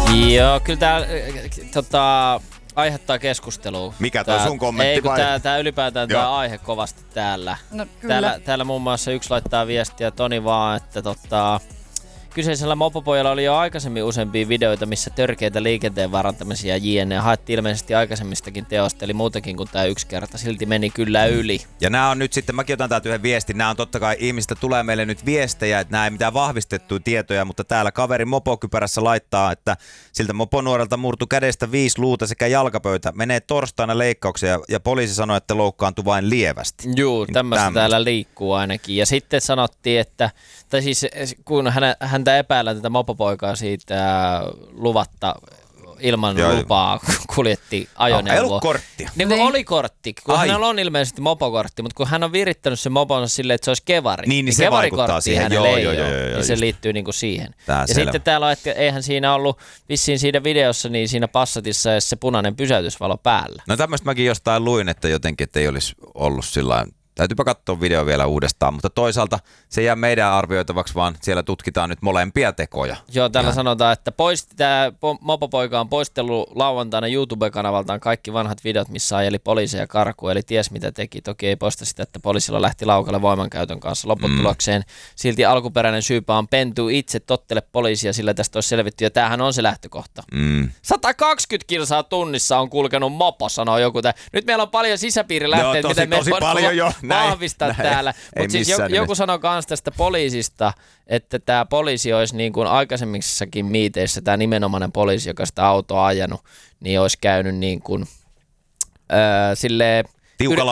Joo, kyllä tää aiheuttaa keskustelua. Mikä toi sun kommentti ei, kun vai? tää ylipäätään tää aihe kovasti täällä. No, kyllä. Täällä muun muassa yksi laittaa viestiä, Toni vaan, että kyseisellä mopopojalla oli jo aikaisemmin useampia videoita, missä törkeitä liikenteen varantamisia jne. Haettiin ilmeisesti aikaisemmistakin teosta, eli muutakin kuin tää yksi kerta. Silti meni kyllä yli. Ja nämä on nyt sitten, mäkin otan täältä yhden viestin, nämä on totta kai ihmistä tulee meille nyt viestejä, että nämä ei mitään vahvistettuja tietoja, mutta täällä kaveri mopokypärässä laittaa, että siltä moponuorelta murtu kädestä 5 luuta sekä jalkapöytä. Menee torstaina leikkaukseen ja poliisi sanoi, että loukkaantui vain lievästi. Juu, tämmöistä täällä liikkuu ainakin. Ja sitten sanottiin, että tai siis kun häntä epäillään tätä mopopoikaa siitä luvatta ilman lupaa kuljetti ajoneuvoa. Ei ollut korttia. Niin kuin oli kortti, kun hänellä on ilmeisesti mopokortti, mutta kun hän on virittänyt sen moponsa silleen, että se olisi kevari. Niin se vaikuttaa siihen. Joo, niin se liittyy niinku siihen. Tää ja selvä. sitten täällä on, että eihän siinä ollut vissiin siinä videossa, niin siinä Passatissa edes se punainen pysäytysvalo päällä. No tämmöistä mäkin jostain luin, että jotenkin, että ei olisi ollut sillain. Täytyypä katsoa video vielä uudestaan, mutta toisaalta se jää meidän arvioitavaksi, vaan siellä tutkitaan nyt molempia tekoja. Joo, täällä sanotaan, että tämä mopopoika on poistellut lauantaina YouTube-kanavaltaan kaikki vanhat videot, missä ajeli poliiseja karkuun, eli ties mitä teki. Toki ei poista sitä, että poliisilla lähti laukalle voimankäytön kanssa lopputulokseen. Silti alkuperäinen syypä on pentu itse tottele poliisia, sillä tästä olisi selvitty, ja tämähän on se lähtökohta. 120 kilsaa tunnissa on kulkenut mopo, sanoo joku. Nyt meillä on paljon sisäpiirilähteitä, miten me vahvistaa täällä. Mutta siis joku sanoi myös tästä poliisista, että tämä poliisi olisi niin kuin aikaisemmissakin miiteissä, tämä nimenomainen poliisi, joka sitä autoa ajanut, niin olisi käynyt niin kuin, silleen